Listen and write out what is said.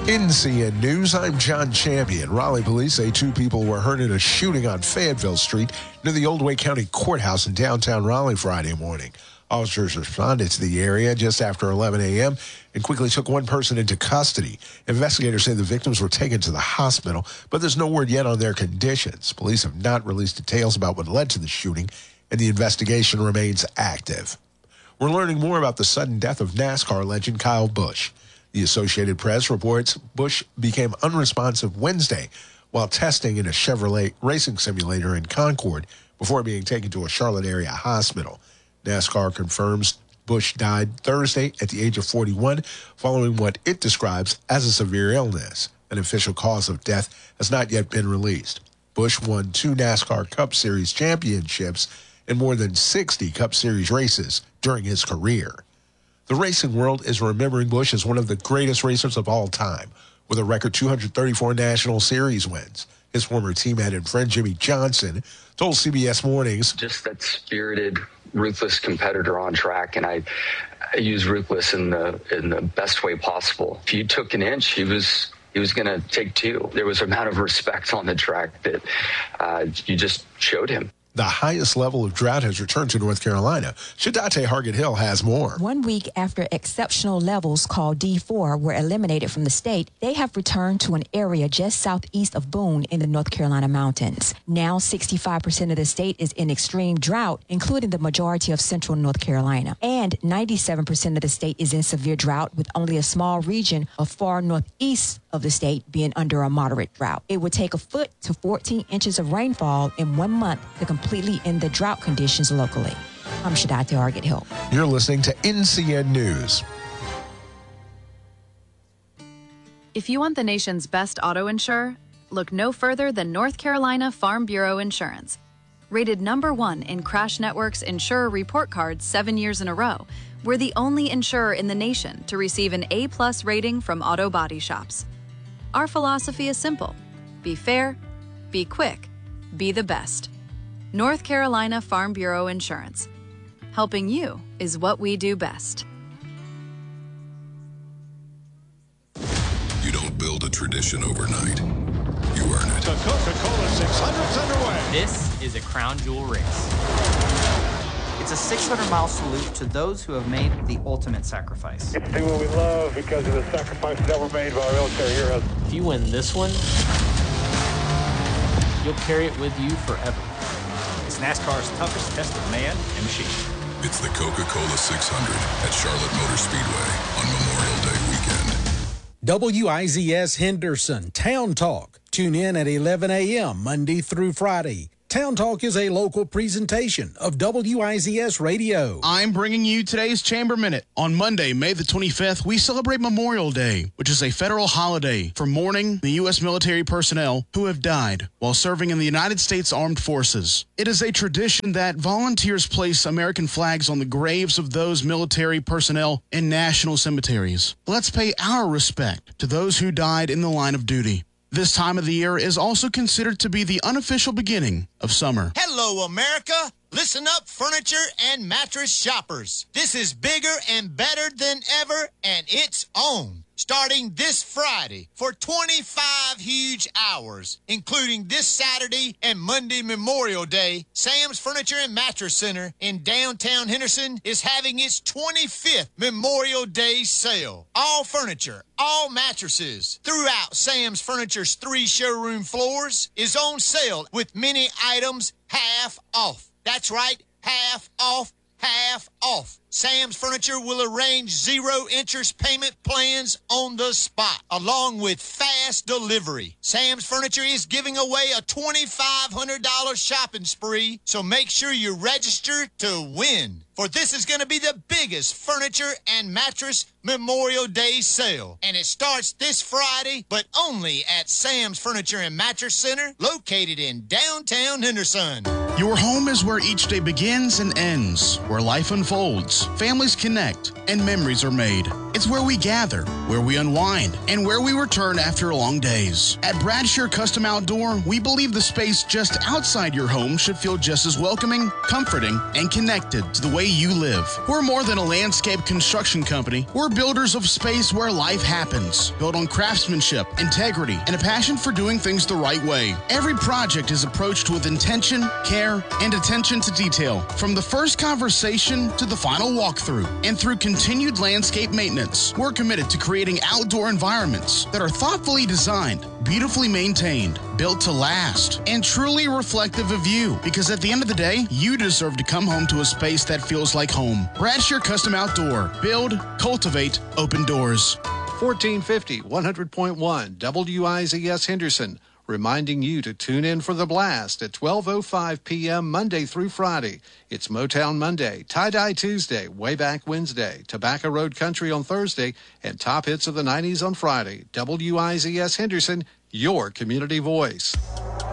NCN News, I'm John Champion. Raleigh police say 2 people were hurt in a shooting on Fayetteville Street near the Oldway County Courthouse in downtown Raleigh Friday morning. Officers responded to the area just after 11 a.m. and quickly took one person into custody. Investigators say the victims were taken to the hospital, but there's no word yet on their conditions. Police have not released details about what led to the shooting, and the investigation remains active. We're learning more about the sudden death of NASCAR legend Kyle Busch. The Associated Press reports Busch became unresponsive Wednesday while testing in a Chevrolet racing simulator in Concord before being taken to a Charlotte area hospital. NASCAR confirms Busch died Thursday at the age of 41 following what it describes as a severe illness. An official cause of death has not yet been released. Busch won 2 NASCAR Cup Series championships and more than 60 Cup Series races during his career. The racing world is remembering Busch as one of the greatest racers of all time, with a record 234 National Series wins. His former teammate and friend Jimmy Johnson told CBS Mornings, "Just that spirited, ruthless competitor on track, and I use ruthless in the best way possible. If you took an inch, he was going to take 2. There was an amount of respect on the track that you just showed him." The highest level of drought has returned to North Carolina. Shadate Hargett-Hill has more. 1 week after exceptional levels called D4 were eliminated from the state, they have returned to an area just southeast of Boone in the North Carolina mountains. Now 65% of the state is in extreme drought, including the majority of central North Carolina. And 97% of the state is in severe drought, with only a small region of far northeast of the state being under a moderate drought. It would take a foot to 14 inches of rainfall in 1 month to completely end the drought conditions locally. I'm Shadate Hargett-Hill. You're listening to NCN News. If you want the nation's best auto insurer, look no further than North Carolina Farm Bureau Insurance. Rated #1 in Crash Network's Insurer Report Card 7 years in a row, we're the only insurer in the nation to receive an A+ rating from auto body shops. Our philosophy is simple: be fair, be quick, be the best. North Carolina Farm Bureau Insurance. Helping you is what we do best. You don't build a tradition overnight. You earn it. The Coca-Cola 600's underway. This is a crown jewel race. It's a 600-mile salute to those who have made the ultimate sacrifice. It's do what we love because of the sacrifices that were made by our military heroes. If you win this one, you'll carry it with you forever. It's NASCAR's toughest test of man and machine. It's the Coca-Cola 600 at Charlotte Motor Speedway on Memorial Day weekend. WIZS Henderson Town Talk. Tune in at 11 a.m. Monday through Friday. Town Talk is a local presentation of WIZS Radio. I'm bringing you today's Chamber Minute. On Monday, May the 25th, we celebrate Memorial Day, which is a federal holiday for mourning the U.S. military personnel who have died while serving in the United States Armed Forces. It is a tradition that volunteers place American flags on the graves of those military personnel in national cemeteries. Let's pay our respect to those who died in the line of duty. This time of the year is also considered to be the unofficial beginning of summer. Hello, America. Listen up, furniture and mattress shoppers. This is bigger and better than ever, and it's on. Starting this Friday for 25 huge hours, including this Saturday and Monday Memorial Day, Sam's Furniture and Mattress Center in downtown Henderson is having its 25th Memorial Day sale. All furniture, all mattresses throughout Sam's Furniture's 3 showroom floors is on sale with many items half off. That's right, half off, half off. Sam's Furniture will arrange 0-interest payment plans on the spot, along with fast delivery. Sam's Furniture is giving away a $2,500 shopping spree, so make sure you register to win. For this is going to be the biggest furniture and mattress Memorial Day sale. And it starts this Friday, but only at Sam's Furniture and Mattress Center, located in downtown Henderson. Your home is where each day begins and ends, where life unfolds, families connect, and memories are made. It's where we gather, where we unwind, and where we return after long days. At Bradshaw Custom Outdoor, we believe the space just outside your home should feel just as welcoming, comforting, and connected to the way you live. We're more than a landscape construction company. We're We're builders of space where life happens, built on craftsmanship, integrity, and a passion for doing things the right way. Every project is approached with intention, care, and attention to detail, from the first conversation to the final walkthrough. And through continued landscape maintenance, we're committed to creating outdoor environments that are thoughtfully designed, beautifully maintained, built to last, and truly reflective of you. Because at the end of the day, you deserve to come home to a space that feels like home. Bradshire Custom Outdoor. Build, cultivate, open doors. 1450, 100.1, WIZS Henderson, reminding you to tune in for The Blast at 12:05 p.m. Monday through Friday. It's Motown Monday, Tie-Dye Tuesday, Way Back Wednesday, Tobacco Road Country on Thursday, and Top Hits of the 90s on Friday. WIZS Henderson, your community voice.